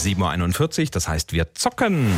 7.41 Uhr, das heißt wir zocken.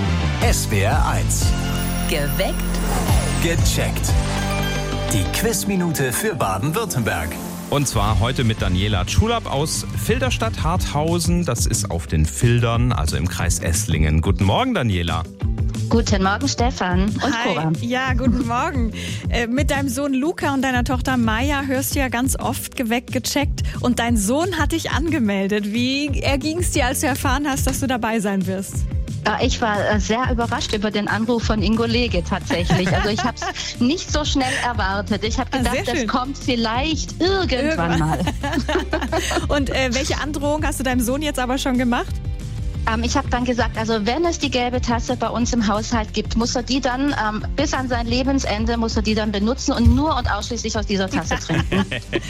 SWR 1. Geweckt. Gecheckt. Die Quizminute für Baden-Württemberg. Und zwar heute mit Daniela Tschulap aus Filderstadt-Harthausen. Das ist auf den Fildern, also im Kreis Esslingen. Guten Morgen, Daniela. Guten Morgen, Stefan und Cora. Ja, guten Morgen. Mit deinem Sohn Luca und deiner Tochter Maya hörst du ja ganz oft Geweckt, gecheckt. Und dein Sohn hat dich angemeldet. Wie erging es dir, als du erfahren hast, dass du dabei sein wirst? Ich war sehr überrascht über den Anruf von Ingo Lege tatsächlich. Also ich habe es nicht so schnell erwartet. Ich habe gedacht, das kommt vielleicht irgendwann mal. Und welche Androhung hast du deinem Sohn jetzt aber schon gemacht? Ich habe dann gesagt, also wenn es die gelbe Tasse bei uns im Haushalt gibt, muss er die dann bis an sein Lebensende muss er die dann benutzen und nur und ausschließlich aus dieser Tasse trinken.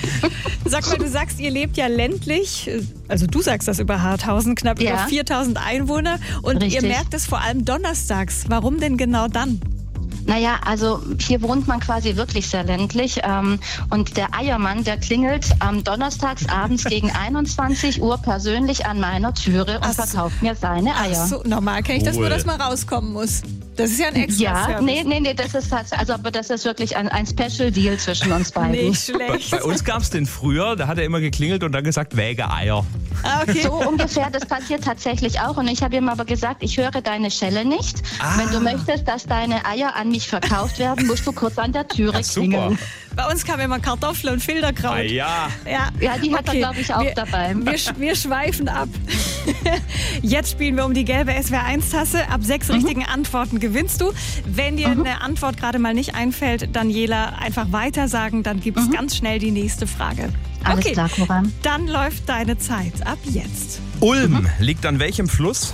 Sag mal, du sagst, ihr lebt ja ländlich, also du sagst das über Harthausen, knapp über 4000 Einwohner und Ihr merkt es vor allem donnerstags. Warum denn genau dann? Naja, also hier wohnt man quasi wirklich sehr ländlich und der Eiermann, der klingelt donnerstags abends gegen 21 Uhr persönlich an meiner Türe und verkauft mir seine Eier. Ach so, normal kenne ich das nur, dass man rauskommen muss. Das ist ja ein extra Ja, nee, das ist tatsächlich, aber das ist wirklich ein Special Deal zwischen uns beiden. Nicht schlecht. Bei uns gab es den früher, da hat er immer geklingelt und dann gesagt, wäge Eier. Okay. So ungefähr, das passiert tatsächlich auch. Und ich habe ihm aber gesagt, ich höre deine Schelle nicht. Wenn du möchtest, dass deine Eier an mich verkauft werden, musst du kurz an der Türe klingeln. Bei uns kamen immer Kartoffeln und Filterkraut. Ja, die hat er, glaube ich, auch dabei. Wir schweifen ab. Jetzt spielen wir um die gelbe SWR1-Tasse. Ab 6 richtigen Antworten gewinnst du. Wenn dir eine Antwort gerade mal nicht einfällt, Daniela, einfach weiter sagen, dann gibt es ganz schnell die nächste Frage. Alles klar, Cora. Dann läuft deine Zeit. Ab jetzt. Ulm liegt an welchem Fluss?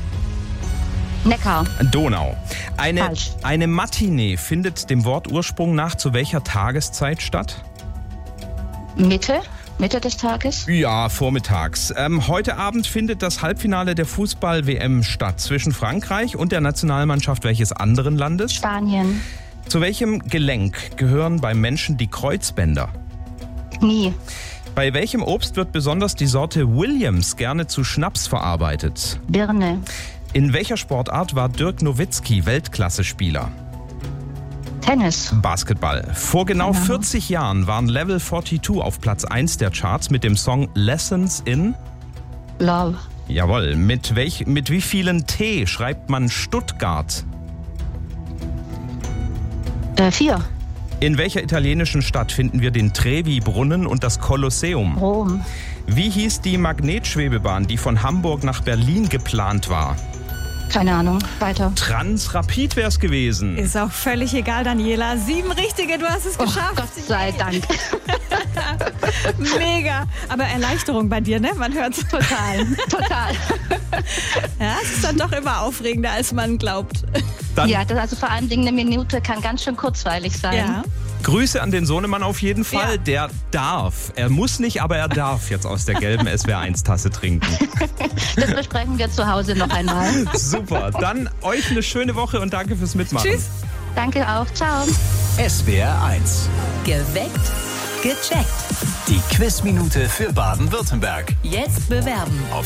Neckar. Donau. Falsch. Eine Matinee findet dem Wortursprung nach zu welcher Tageszeit statt? Mitte des Tages? Ja, vormittags. Heute Abend findet das Halbfinale der Fußball-WM statt zwischen Frankreich und der Nationalmannschaft welches anderen Landes? Spanien. Zu welchem Gelenk gehören beim Menschen die Kreuzbänder? Knie. Bei welchem Obst wird besonders die Sorte Williams gerne zu Schnaps verarbeitet? Birne. In welcher Sportart war Dirk Nowitzki Weltklasse-Spieler? Tennis. Basketball. Vor genau 40 Jahren waren Level 42 auf Platz 1 der Charts mit dem Song Lessons in Love. Jawohl. Mit wie vielen T schreibt man Stuttgart? 4. In welcher italienischen Stadt finden wir den Trevi-Brunnen und das Kolosseum? Rom. Wie hieß die Magnetschwebebahn, die von Hamburg nach Berlin geplant war? Keine Ahnung. Weiter. Transrapid wär's gewesen. Ist auch völlig egal, Daniela. 7 richtige, du hast es geschafft. Gott sei Dank. Mega. Aber Erleichterung bei dir, ne? Man hört's total. Ja, es ist dann doch immer aufregender, als man glaubt. Ja, also vor allen Dingen eine Minute kann ganz schön kurzweilig sein. Ja. Grüße an den Sohnemann auf jeden Fall. Ja. Der darf. Er muss nicht, aber er darf jetzt aus der gelben SWR1-Tasse trinken. Das besprechen wir zu Hause noch einmal. Super. Dann euch eine schöne Woche und danke fürs Mitmachen. Tschüss. Danke auch. Ciao. SWR 1. Geweckt, gecheckt. Die Quizminute für Baden-Württemberg. Jetzt bewerben. Auf